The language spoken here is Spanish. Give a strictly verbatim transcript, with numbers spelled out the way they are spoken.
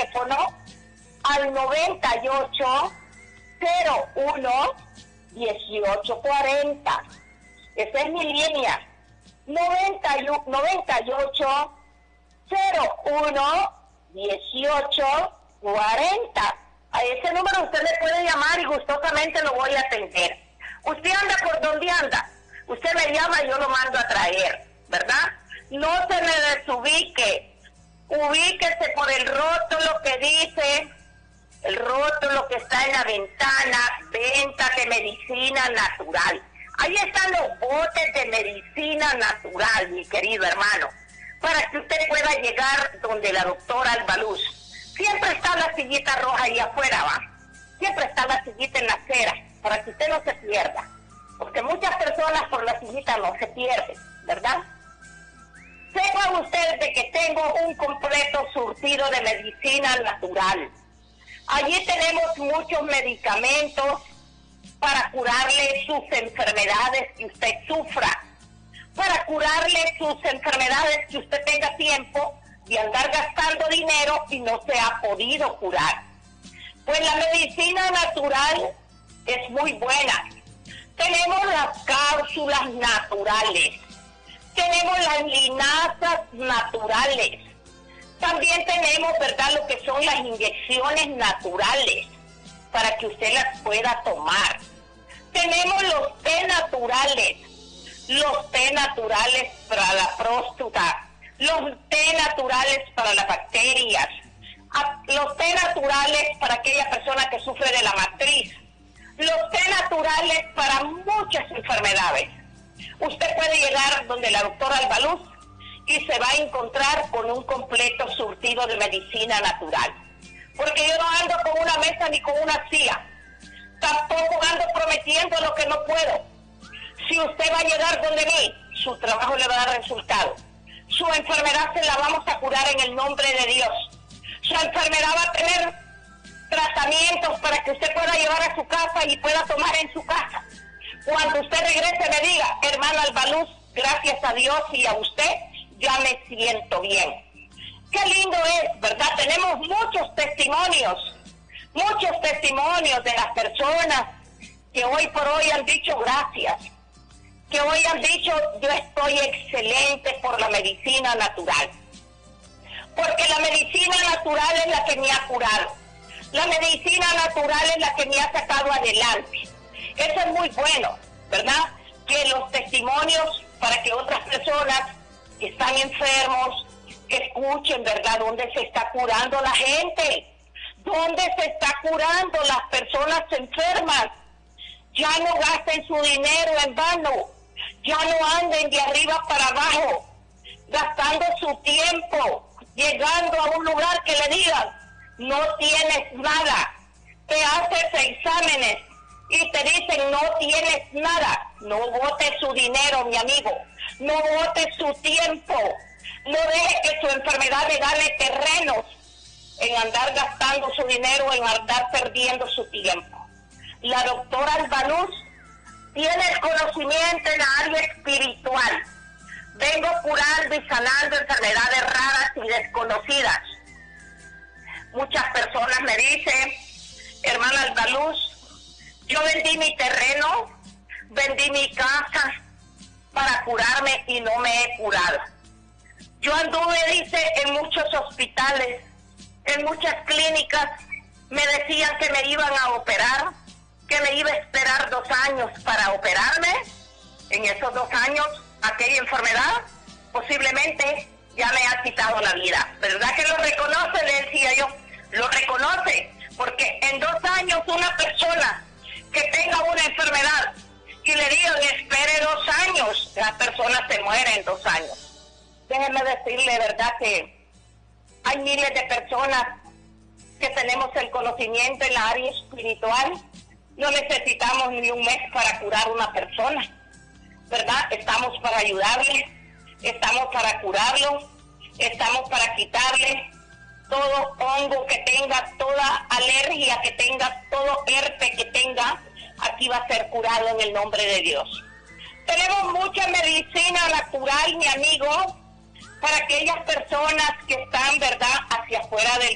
teléfono al noventa y ocho, cero uno, dieciocho cuarenta. Esa es mi línea. noventa y ocho, cero uno, dieciocho cuarenta. A ese número usted le puede llamar y gustosamente lo voy a atender. Usted anda por donde anda. Usted me llama y yo lo mando a traer, ¿verdad? No se me desubique. Ubíquese por el rótulo que dice, el rótulo que está en la ventana, venta de medicina natural. Ahí están los botes de medicina natural, mi querido hermano, para que usted pueda llegar donde la doctora Albaluz. Siempre está la sillita roja ahí afuera, va. Siempre está la sillita en la acera, para que usted no se pierda. Porque muchas personas por la sillita no se pierden, ¿verdad? Sepan ustedes de que tengo un completo surtido de medicina natural. Allí tenemos muchos medicamentos para curarle sus enfermedades que usted sufra, para curarle sus enfermedades que usted tenga tiempo de andar gastando dinero y no se ha podido curar. Pues la medicina natural es muy buena. Tenemos las cápsulas naturales, tenemos las linazas naturales, también tenemos, ¿verdad?, lo que son las inyecciones naturales para que usted las pueda tomar. Tenemos los té naturales, los té naturales para la próstata, los té naturales para las bacterias, los té naturales para aquella persona que sufre de la matriz, los té naturales para muchas enfermedades. Usted puede llegar donde la doctora Albaluz y se va a encontrar con un completo surtido de medicina natural. Porque yo no ando con una mesa ni con una silla. Tampoco ando prometiendo lo que no puedo. Si usted va a llegar donde mí, su trabajo le va a dar resultado. Su enfermedad se la vamos a curar en el nombre de Dios. Su enfermedad va a tener tratamientos para que usted pueda llevar a su casa y pueda tomar en su casa. Cuando usted regrese me diga, hermana Albaluz, gracias a Dios y a usted, ya me siento bien. Qué lindo es, ¿verdad? Tenemos muchos testimonios, muchos testimonios de las personas que hoy por hoy han dicho gracias, que hoy han dicho yo estoy excelente por la medicina natural. Porque la medicina natural es la que me ha curado. La medicina natural es la que me ha sacado adelante. Eso es muy bueno, ¿verdad? Que los testimonios para que otras personas que están enfermos, que escuchen, ¿verdad?, dónde se está curando la gente, dónde se está curando las personas enfermas. Ya no gasten su dinero en vano, ya no anden de arriba para abajo, gastando su tiempo, llegando a un lugar que le digan, no tienes nada, te haces exámenes y te dicen no tienes nada. No bote su dinero, mi amigo, no bote su tiempo, no deje que su enfermedad le gane terrenos en andar gastando su dinero, en andar perdiendo su tiempo. La doctora Albaluz tiene el conocimiento en la área espiritual. Vengo curando y sanando enfermedades raras y desconocidas. Muchas personas me dicen, hermana Albaluz, yo vendí mi terreno, vendí mi casa para curarme y no me he curado. Yo anduve, dice, en muchos hospitales, en muchas clínicas, me decían que me iban a operar, que me iba a esperar dos años para operarme. En esos dos años, aquella enfermedad posiblemente ya me ha quitado la vida. ¿Verdad que lo reconoce? Le decía yo, lo reconoce, porque en dos años una persona que tenga una enfermedad y le digan espere dos años, la persona se muere en dos años. Déjenme decirle, ¿verdad?, que hay miles de personas que tenemos el conocimiento en la área espiritual. No necesitamos ni un mes para curar una persona, ¿verdad? Estamos para ayudarle, estamos para curarlo, estamos para quitarle todo hongo que tenga, toda alergia que tenga, todo herpes que tenga. Aquí va a ser curado en el nombre de Dios. Tenemos mucha medicina natural, mi amigo, para aquellas personas que están, ¿verdad?, hacia afuera del